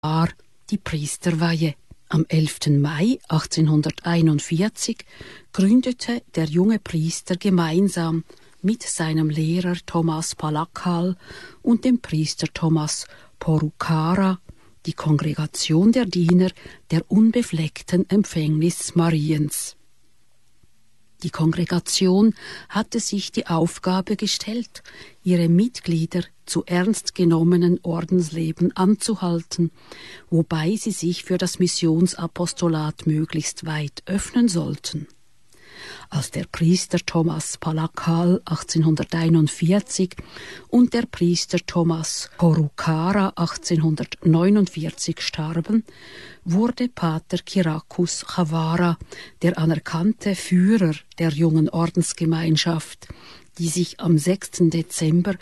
war die Priesterweihe. Am 11. Mai 1841 gründete der junge Priester gemeinsam mit seinem Lehrer Thomas Palakal und dem Priester Thomas Porukara die Kongregation der Diener der unbefleckten Empfängnis Mariens. Die Kongregation hatte sich die Aufgabe gestellt, ihre Mitglieder zu ernst genommenen Ordensleben anzuhalten, wobei sie sich für das Missionsapostolat möglichst weit öffnen sollten. Als der Priester Thomas Palakal 1841 und der Priester Thomas Porukara 1849 starben, wurde Pater Kyriakos Chavara der anerkannte Führer der jungen Ordensgemeinschaft, die sich am 6. Dezember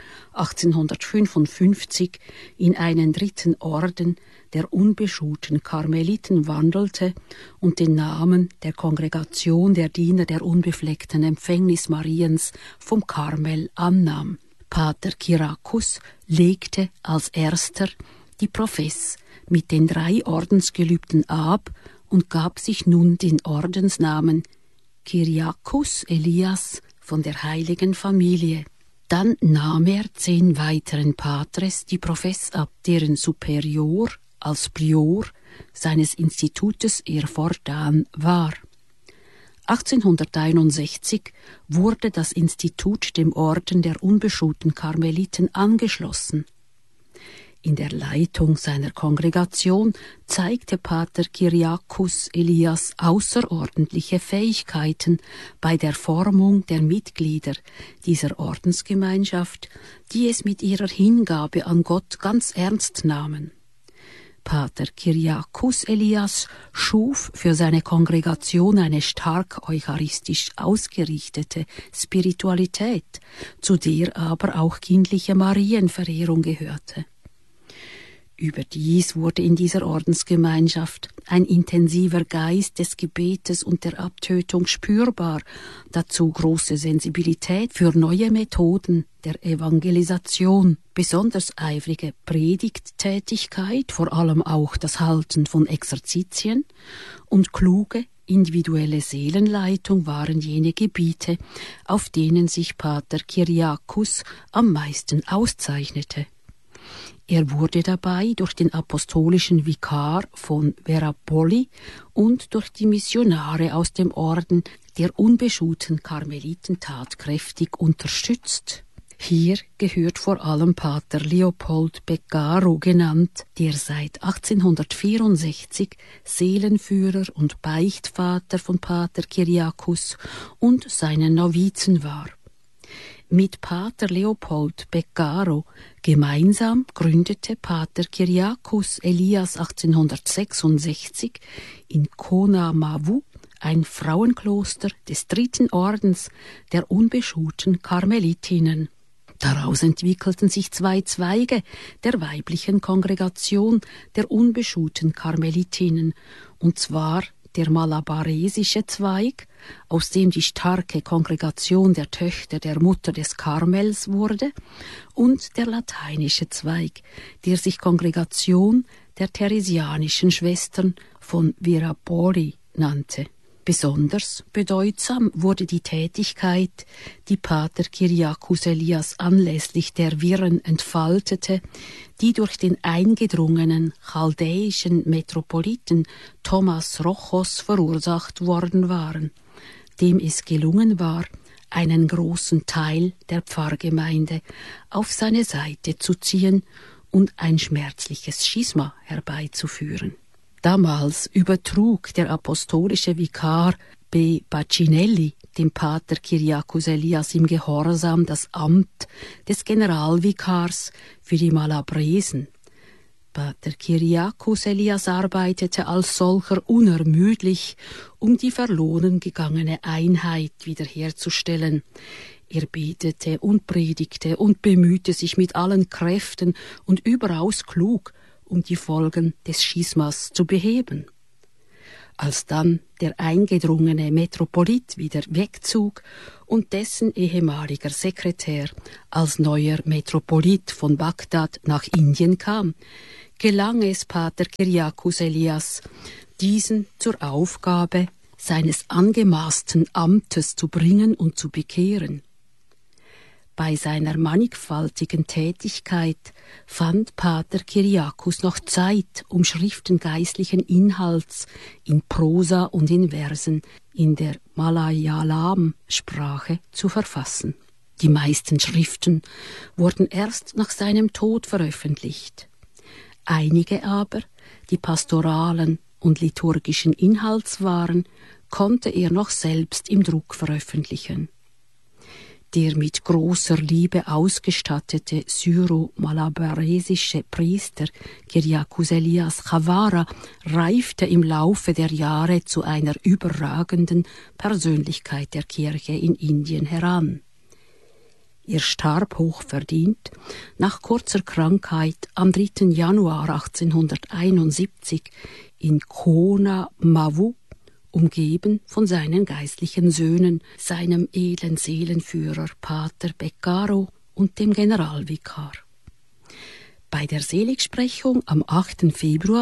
1855 in einen dritten Orden der unbeschuhten Karmeliten wandelte und den Namen der Kongregation der Diener der unbefleckten Empfängnis Mariens vom Karmel annahm. Pater Kyriakos legte als erster die Profess mit den 3 Ordensgelübden ab und gab sich nun den Ordensnamen Kyriakos Elias von der heiligen Familie. Dann nahm er 10 weiteren Patres die Profess ab, deren Superior als Prior seines Institutes er fortan war. 1861 wurde das Institut dem Orden der unbeschuhten Karmeliten angeschlossen. In der Leitung seiner Kongregation zeigte Pater Kyriakos Elias außerordentliche Fähigkeiten bei der Formung der Mitglieder dieser Ordensgemeinschaft, die es mit ihrer Hingabe an Gott ganz ernst nahmen. Pater Kyriakos Elias schuf für seine Kongregation eine stark eucharistisch ausgerichtete Spiritualität, zu der aber auch kindliche Marienverehrung gehörte. Überdies wurde in dieser Ordensgemeinschaft ein intensiver Geist des Gebetes und der Abtötung spürbar, dazu große Sensibilität für neue Methoden der Evangelisation, besonders eifrige Predigttätigkeit, vor allem auch das Halten von Exerzitien und kluge individuelle Seelenleitung waren jene Gebiete, auf denen sich Pater Kyriakos am meisten auszeichnete. Er wurde dabei durch den apostolischen Vikar von Verapolli und durch die Missionare aus dem Orden der unbeschuhten Karmeliten tatkräftig unterstützt. Hier gehört vor allem Pater Leopold Beccaro genannt, der seit 1864 Seelenführer und Beichtvater von Pater Kyriakos und seinen Novizen war. Mit Pater Leopold Beccaro gemeinsam gründete Pater Kyriakos Elias 1866 in Konamavu ein Frauenkloster des 3. Ordens der unbeschuhten Karmelitinnen. Daraus entwickelten sich 2 Zweige der weiblichen Kongregation der unbeschuhten Karmelitinnen, und zwar der malabaresische Zweig, aus dem die starke Kongregation der Töchter der Mutter des Karmels wurde, und der lateinische Zweig, der sich Kongregation der theresianischen Schwestern von Verapolli nannte. Besonders bedeutsam wurde die Tätigkeit, die Pater Kyriakos Elias anlässlich der Wirren entfaltete, die durch den eingedrungenen chaldäischen Metropoliten Thomas Rochos verursacht worden waren, dem es gelungen war, einen großen Teil der Pfarrgemeinde auf seine Seite zu ziehen und ein schmerzliches Schisma herbeizuführen. Damals übertrug der apostolische Vikar B. Bacinelli dem Pater Kyriakos Elias im Gehorsam das Amt des Generalvikars für die Malabresen. Pater Kyriakos Elias arbeitete als solcher unermüdlich, um die verloren gegangene Einheit wiederherzustellen. Er betete und predigte und bemühte sich mit allen Kräften und überaus klug, um die Folgen des Schismas zu beheben. Als dann der eingedrungene Metropolit wieder wegzog und dessen ehemaliger Sekretär als neuer Metropolit von Bagdad nach Indien kam, gelang es Pater Kyriakos Elias, diesen zur Aufgabe seines angemaßten Amtes zu bringen und zu bekehren. Bei seiner mannigfaltigen Tätigkeit fand Pater Kyriakos noch Zeit, um Schriften geistlichen Inhalts in Prosa und in Versen in der Malayalam-Sprache zu verfassen. Die meisten Schriften wurden erst nach seinem Tod veröffentlicht. Einige aber, die pastoralen und liturgischen Inhalts waren, konnte er noch selbst im Druck veröffentlichen. Der mit großer Liebe ausgestattete syro-malabaresische Priester Kyriakos Elias Chavara reifte im Laufe der Jahre zu einer überragenden Persönlichkeit der Kirche in Indien heran. Er starb hochverdient nach kurzer Krankheit am 3. Januar 1871 in Konamavu, umgeben von seinen geistlichen Söhnen, seinem edlen Seelenführer Pater Beccaro und dem Generalvikar. Bei der Seligsprechung am 8. Februar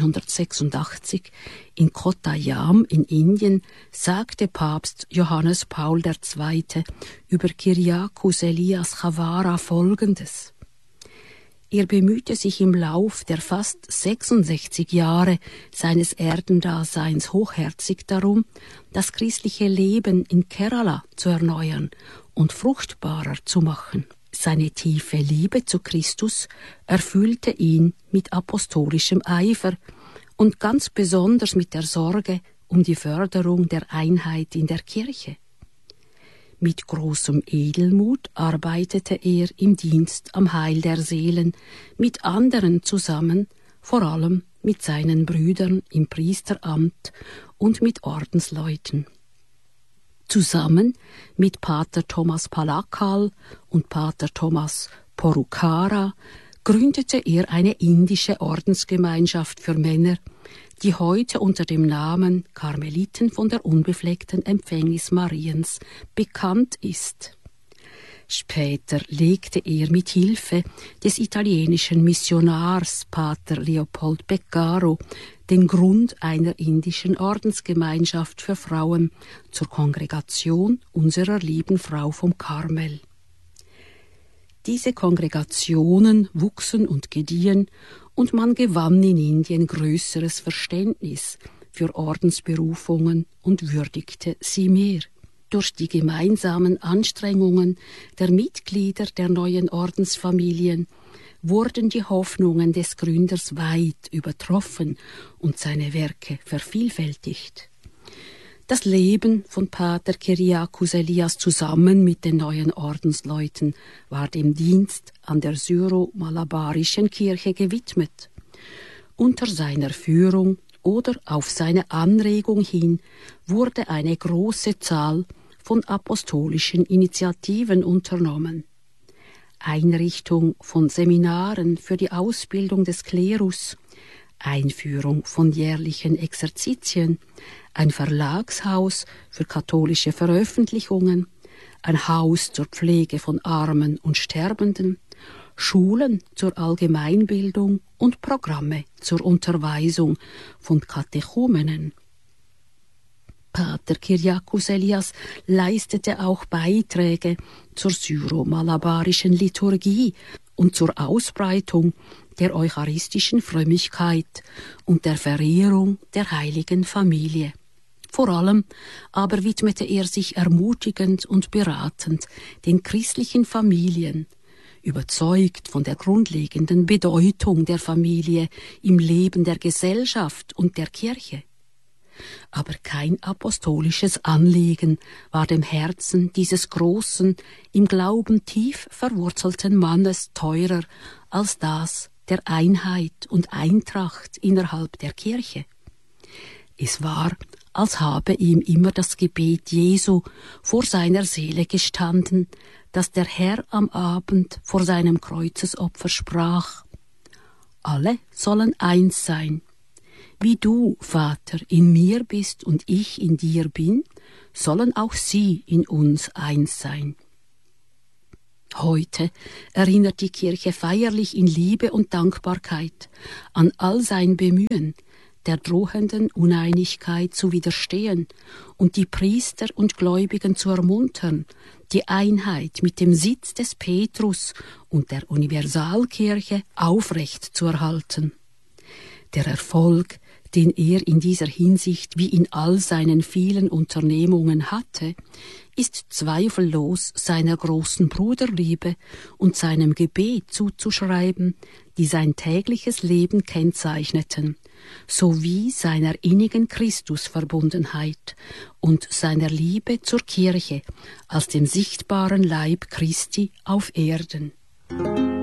1986 in Kottayam in Indien sagte Papst Johannes Paul II. Über Kyriakos Elias Chavara Folgendes: Er bemühte sich im Lauf der fast 66 Jahre seines Erdendaseins hochherzig darum, das christliche Leben in Kerala zu erneuern und fruchtbarer zu machen. Seine tiefe Liebe zu Christus erfüllte ihn mit apostolischem Eifer und ganz besonders mit der Sorge um die Förderung der Einheit in der Kirche. Mit großem Edelmut arbeitete er im Dienst am Heil der Seelen mit anderen zusammen, vor allem mit seinen Brüdern im Priesteramt und mit Ordensleuten. Zusammen mit Pater Thomas Palakal und Pater Thomas Porukara gründete er eine indische Ordensgemeinschaft für Männer, die heute unter dem Namen Karmeliten von der unbefleckten Empfängnis Mariens bekannt ist. Später legte er mit Hilfe des italienischen Missionars Pater Leopold Beccaro den Grund einer indischen Ordensgemeinschaft für Frauen zur Kongregation unserer lieben Frau vom Karmel. Diese Kongregationen wuchsen und gediehen und man gewann in Indien größeres Verständnis für Ordensberufungen und würdigte sie mehr. Durch die gemeinsamen Anstrengungen der Mitglieder der neuen Ordensfamilien wurden die Hoffnungen des Gründers weit übertroffen und seine Werke vervielfältigt. Das Leben von Pater Kyriakos Elias zusammen mit den neuen Ordensleuten war dem Dienst an der syro-malabarischen Kirche gewidmet. Unter seiner Führung oder auf seine Anregung hin wurde eine große Zahl von apostolischen Initiativen unternommen. Einrichtung von Seminaren für die Ausbildung des Klerus, Einführung von jährlichen Exerzitien, ein Verlagshaus für katholische Veröffentlichungen, ein Haus zur Pflege von Armen und Sterbenden, Schulen zur Allgemeinbildung und Programme zur Unterweisung von Katechumenen. Pater Kyriakos Elias leistete auch Beiträge zur syro-malabarischen Liturgie und zur Ausbreitung der eucharistischen Frömmigkeit und der Verehrung der heiligen Familie. Vor allem aber widmete er sich ermutigend und beratend den christlichen Familien, überzeugt von der grundlegenden Bedeutung der Familie im Leben der Gesellschaft und der Kirche. Aber kein apostolisches Anliegen war dem Herzen dieses großen, im Glauben tief verwurzelten Mannes teurer als das der Einheit und Eintracht innerhalb der Kirche. Es war, als habe ihm immer das Gebet Jesu vor seiner Seele gestanden, dass der Herr am Abend vor seinem Kreuzesopfer sprach: Alle sollen eins sein. Wie du, Vater, in mir bist und ich in dir bin, sollen auch sie in uns eins sein. Heute erinnert die Kirche feierlich in Liebe und Dankbarkeit an all sein Bemühen, der drohenden Uneinigkeit zu widerstehen und die Priester und Gläubigen zu ermuntern, die Einheit mit dem Sitz des Petrus und der Universalkirche aufrecht zu erhalten. Der Erfolg, den er in dieser Hinsicht wie in all seinen vielen Unternehmungen hatte, ist zweifellos seiner großen Bruderliebe und seinem Gebet zuzuschreiben, die sein tägliches Leben kennzeichneten, sowie seiner innigen Christusverbundenheit und seiner Liebe zur Kirche als dem sichtbaren Leib Christi auf Erden.